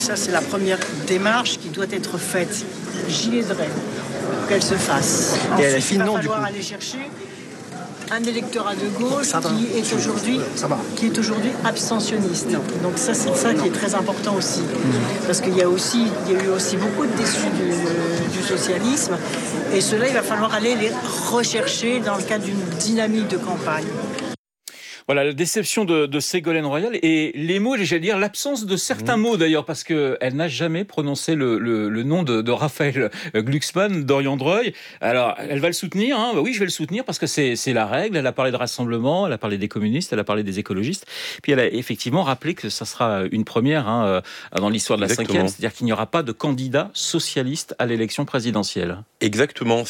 Ça, c'est la première démarche qui doit être faite. J'y aiderai pour qu'elle se fasse. Et elle a Ensuite, fait il va non, falloir du coup. aller chercher un électeur à de gauche qui est aujourd'hui abstentionniste. Donc ça, c'est ça qui est très important aussi. Parce qu'il y a eu aussi beaucoup de déçus du socialisme. Et ceux-là, il va falloir aller les rechercher dans le cadre d'une dynamique de campagne. Voilà, la déception de Ségolène Royal et les mots, j'allais dire l'absence de certains mots d'ailleurs, parce qu'elle n'a jamais prononcé le nom de Raphaël Glucksmann, Dorian Dreuil. Alors, elle va le soutenir, hein. Oui, je vais le soutenir parce que c'est la règle. Elle a parlé de rassemblement, elle a parlé des communistes, elle a parlé des écologistes. Puis elle a effectivement rappelé que ça sera une première dans l'histoire de la cinquième, c'est-à-dire qu'il n'y aura pas de candidat socialiste à l'élection présidentielle. Exactement,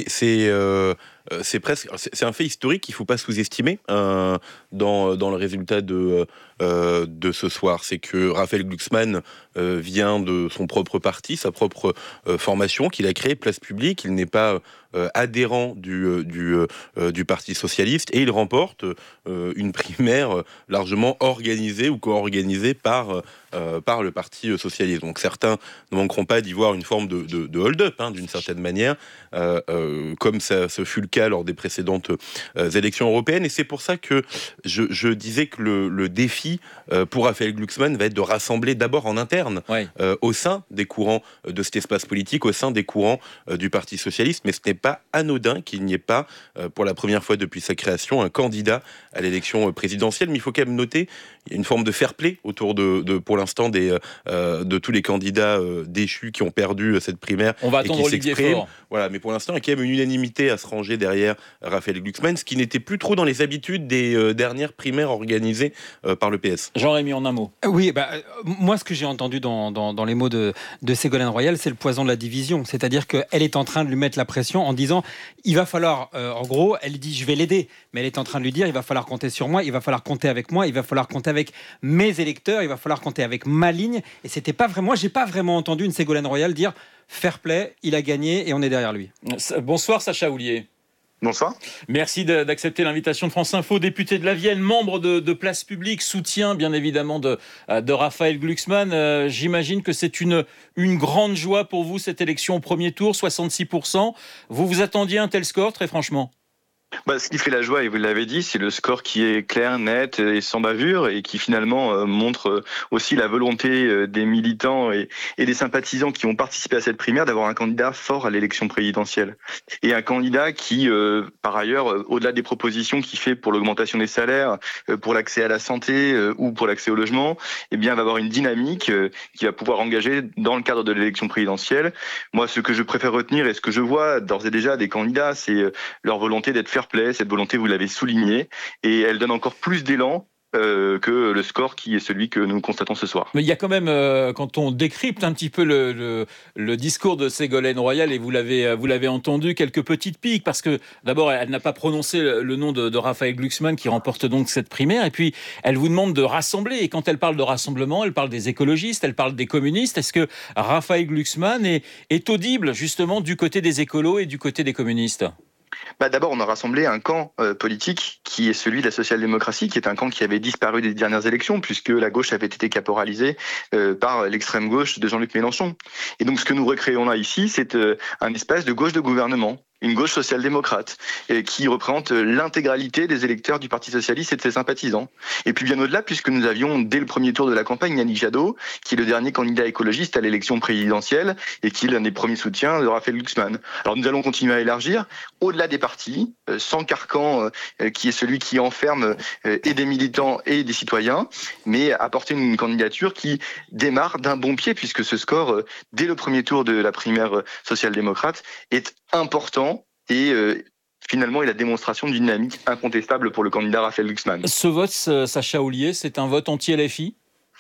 c'est presque, c'est un fait historique qu'il ne faut pas sous-estimer dans le résultat de ce soir. C'est que Raphaël Glucksmann vient de son propre parti, sa propre formation qu'il a créée, Place Publique. Il n'est pas adhérent du Parti Socialiste et il remporte une primaire largement organisée ou co-organisée par le Parti Socialiste. Donc certains ne manqueront pas d'y voir une forme de hold-up, d'une certaine manière, comme ce fut le cas lors des précédentes élections européennes. Et c'est pour ça que je disais que le défi pour Raphaël Glucksmann va être de rassembler d'abord en interne, au sein des courants de cet espace politique, au sein des courants du Parti Socialiste. Mais ce n'est pas anodin qu'il n'y ait pas, pour la première fois depuis sa création, un candidat à l'élection présidentielle. Mais il faut quand même noter, il y a une forme de fair-play autour pour l'instant de tous les candidats déchus qui ont perdu cette primaire. On va et attendre qui Olivier s'expriment. Faure. Voilà, mais pour l'instant, il y a quand même une unanimité à se ranger derrière Raphaël Glucksmann, ce qui n'était plus trop dans les habitudes des dernières primaires organisées par le PS. Jean-Rémy, en un mot. Oui, moi, ce que j'ai entendu dans les mots de Ségolène Royal, c'est le poison de la division. C'est-à-dire qu'elle est en train de lui mettre la pression en disant, il va falloir, en gros, elle dit, je vais l'aider. Mais elle est en train de lui dire, il va falloir compter sur moi, il va falloir compter avec moi, il va falloir compter avec mes électeurs, il va falloir compter avec ma ligne. Et c'était pas vraiment, moi, j'ai pas vraiment entendu une Ségolène Royal dire, fair play, il a gagné et on est derrière lui. Bonsoir Sacha Houlier. Bonsoir. Merci d'accepter l'invitation de France Info. Député de la Vienne, membre de Place Publique, soutien bien évidemment de Raphaël Glucksmann. J'imagine que c'est une grande joie pour vous cette élection au premier tour, 66%. Vous vous attendiez à un tel score, très franchement? Ce qui fait la joie, et vous l'avez dit, c'est le score qui est clair, net et sans bavure et qui finalement montre aussi la volonté des militants et des sympathisants qui ont participé à cette primaire d'avoir un candidat fort à l'élection présidentielle. Et un candidat qui, par ailleurs, au-delà des propositions qu'il fait pour l'augmentation des salaires, pour l'accès à la santé ou pour l'accès au logement, va avoir une dynamique qui va pouvoir engager dans le cadre de l'élection présidentielle. Moi, ce que je préfère retenir et ce que je vois d'ores et déjà des candidats, c'est leur volonté d'être fair play, cette volonté, vous l'avez souligné, et elle donne encore plus d'élan que le score qui est celui que nous constatons ce soir. Mais il y a quand même, quand on décrypte un petit peu le discours de Ségolène Royal, et vous l'avez entendu, quelques petites piques, parce que d'abord, elle n'a pas prononcé le nom de Raphaël Glucksmann, qui remporte donc cette primaire, et puis elle vous demande de rassembler, et quand elle parle de rassemblement, elle parle des écologistes, elle parle des communistes. Est-ce que Raphaël Glucksmann est audible, justement, du côté des écolos et du côté des communistes ? D'abord, on a rassemblé un camp politique qui est celui de la social-démocratie, qui est un camp qui avait disparu des dernières élections, puisque la gauche avait été caporalisée par l'extrême gauche de Jean-Luc Mélenchon. Et donc, ce que nous recréons là, ici, c'est un espace de gauche de gouvernement, une gauche social-démocrate, qui représente l'intégralité des électeurs du Parti Socialiste et de ses sympathisants. Et puis bien au-delà, puisque nous avions, dès le premier tour de la campagne, Yannick Jadot, qui est le dernier candidat écologiste à l'élection présidentielle, et qui est l'un des premiers soutiens de Raphaël Glucksmann. Alors nous allons continuer à élargir, au-delà des partis, sans carcan qui est celui qui enferme et des militants et des citoyens, mais apporter une candidature qui démarre d'un bon pied, puisque ce score, dès le premier tour de la primaire social-démocrate, est important. Et finalement, il y a la démonstration d'une dynamique incontestable pour le candidat Raphaël Glucksmann. Ce vote, Sacha Houlier, c'est un vote anti-LFI ?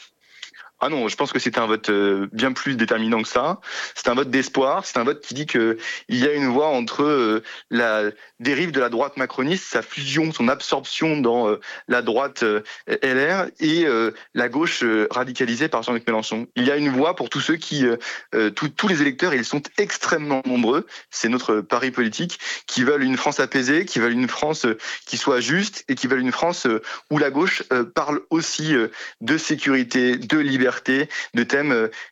Ah non, je pense que c'est un vote bien plus déterminant que ça. C'est un vote d'espoir, c'est un vote qui dit qu'il y a une voie entre la dérive de la droite macroniste, sa fusion, son absorption dans la droite LR et la gauche radicalisée par Jean-Luc Mélenchon. Il y a une voie pour tous ceux tous les électeurs, et ils sont extrêmement nombreux, c'est notre pari politique, qui veulent une France apaisée, qui veulent une France qui soit juste et qui veulent une France où la gauche parle aussi de sécurité, de liberté, de thèmes